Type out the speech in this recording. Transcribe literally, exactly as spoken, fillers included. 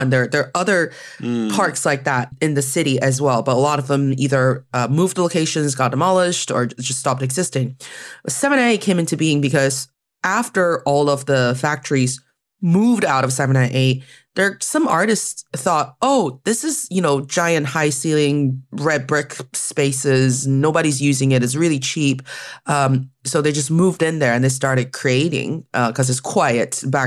And there, there are other Mm. parks like that in the city as well, but a lot of them either uh, moved locations, got demolished, or just stopped existing. seven A came into being because after all of the factories moved out of seven A, there some artists thought, oh, this is, you know, giant high ceiling red brick spaces. Nobody's using it. It's really cheap. Um, so they just moved in there and they started creating because it's quiet back